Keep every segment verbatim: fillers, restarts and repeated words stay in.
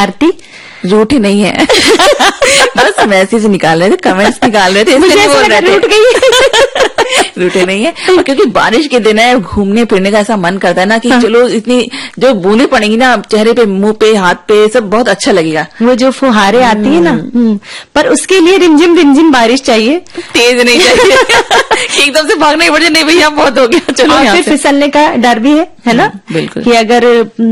आरती? रूठी नहीं है। बस मैसेज निकाल रहे थे, कमेंट्स निकाल रहे थे, इसलिए बोल रहे थे। रूठ गई। रूठे नहीं है, क्योंकि बारिश के दिन है, घूमने फिरने का ऐसा मन करता है ना कि हाँ। चलो इतनी जो बूंदें पड़ेंगी ना चेहरे पे, मुंह पे, हाथ पे, सब बहुत अच्छा लगेगा। वो जो फुहारे आती है ना, पर उसके लिए रिमझिम रिमझिम बारिश चाहिए, तेज नहीं चाहिए। एकदम से भागना ही पड़ जाए, नहीं भैया बहुत हो गया, चलो। और फिर फिसलने का डर भी है, है ना? बिल्कुल, कि अगर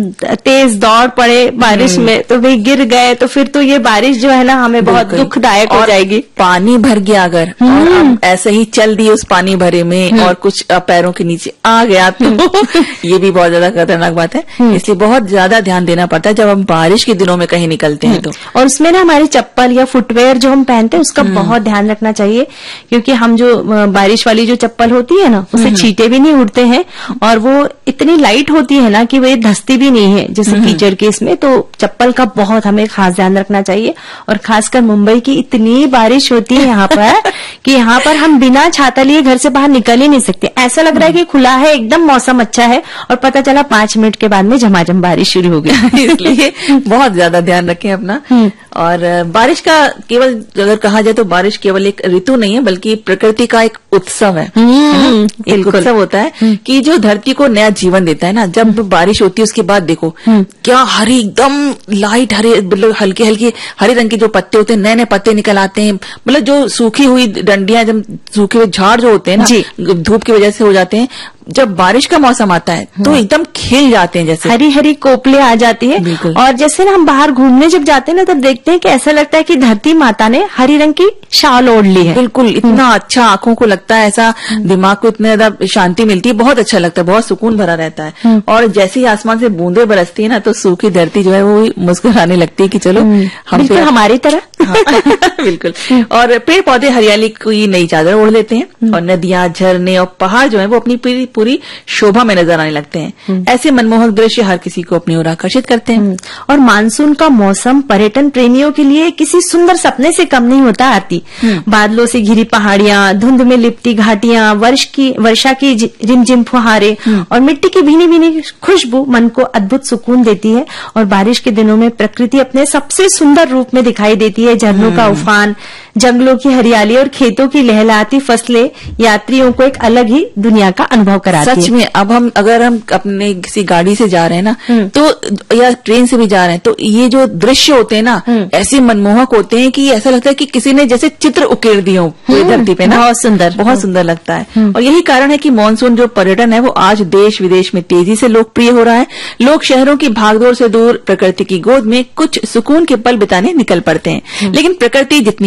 तेज दौड़ पड़े बारिश में तो भाई गिर गए तो फिर तो ये बारिश जो है ना हमें बहुत दुखदायक हो जाएगी। पानी भर गया अगर, और अब ऐसे ही चल दिए उस पानी भरे में और कुछ पैरों के नीचे आ गया तो ये भी बहुत ज्यादा खतरनाक बात है। इसलिए बहुत ज्यादा ध्यान देना पड़ता है जब हम बारिश के दिनों में कहीं निकलते हैं तो। और उसमें ना हमारी चप्पल या फुटवेयर जो हम पहनते हैं उसका बहुत ध्यान रखना चाहिए, क्योंकि हम जो बारिश वाली जो चप्पल होती है ना उससे छींटे भी नहीं उड़ते हैं, और वो इतनी लाइट होती है ना कि वो धंसती भी नहीं है जैसे कीचड़ के इसमें। तो चप्पल का बहुत हमें खास ध्यान रखना चाहिए। और खासकर मुंबई की इतनी बारिश होती है यहाँ पर कि यहाँ पर हम बिना छाता लिए घर से बाहर निकल ही नहीं सकते। ऐसा लग रहा है कि खुला है, एकदम मौसम अच्छा है, और पता चला पांच मिनट के बाद में झमाझम बारिश शुरू हो गई। इसलिए बहुत ज्यादा ध्यान रखें अपना। और बारिश का केवल अगर कहा जाए तो बारिश केवल एक ऋतु नहीं है, बल्कि प्रकृति का एक उत्सव है, है एक उत्सव होता है कि जो धरती को नया जीवन देता है ना। जब बारिश होती है उसके बाद देखो क्या हरी, एकदम लाइट हरे, मतलब हल्के हल्के हरे रंग के जो पत्ते होते हैं, नए नए पत्ते निकल आते हैं। मतलब जो सूखी हुई डंडियां, जब सूखे हुए झाड़ जो होते हैं ना धूप की वजह से हो जाते हैं, जब बारिश का मौसम आता है तो एकदम खिल जाते हैं, जैसे हरी हरी कोपले आ जाती है। और जैसे ना हम बाहर घूमने जब जाते हैं ना तब देखते हैं कि ऐसा लगता है कि धरती माता ने हरी रंग की शाल ओढ़ ली है। बिल्कुल, इतना अच्छा आंखों को लगता है, ऐसा दिमाग को इतनी ज्यादा शांति मिलती है, बहुत अच्छा लगता है, बहुत सुकून भरा रहता है। और जैसे ही आसमान से बूंदे बरसती है ना तो सूखी धरती जो है वो मुस्कुराने लगती है कि चलो हम तो हमारी तरह। बिल्कुल। और पेड़ पौधे हरियाली की नई चादर ओढ़ लेते हैं, और नदियां, झरने और पहाड़ जो है वो अपनी पूरी पूरी शोभा में नजर आने लगते हैं। ऐसे मनमोहक दृश्य हर किसी को अपनी ओर आकर्षित करते हैं। और मानसून का मौसम पर्यटन प्रेमियों के लिए किसी सुंदर सपने से कम नहीं होता। आरती, बादलों से घिरी पहाड़ियां, धुंध में लिपटी घाटियां, वर्ष की वर्षा की रिमझिम फुहारे और मिट्टी की भीनी भीनी खुशबू मन को अद्भुत सुकून देती है। और बारिश के दिनों में प्रकृति अपने सबसे सुंदर रूप में दिखाई देती है। झरनों का उफान, जंगलों की हरियाली और खेतों की लहलहाती फसलें यात्रियों को एक अलग ही दुनिया का अनुभव कराती है। सच में, अब हम अगर हम अपने किसी गाड़ी से जा रहे हैं ना तो, या ट्रेन से भी जा रहे हैं, तो ये जो दृश्य होते हैं ना ऐसे मनमोहक होते हैं कि ऐसा लगता है कि किसी ने जैसे चित्र उकेर दिए हो धरती पे ना। बहुत सुंदर, बहुत सुंदर लगता है। और यही कारण है कि मानसून जो पर्यटन है वो आज देश विदेश में तेजी से लोकप्रिय हो रहा है। लोग शहरों की भागदौड़ से दूर प्रकृति की गोद में कुछ सुकून के पल बिताने निकल पड़ते हैं। लेकिन प्रकृति जितनी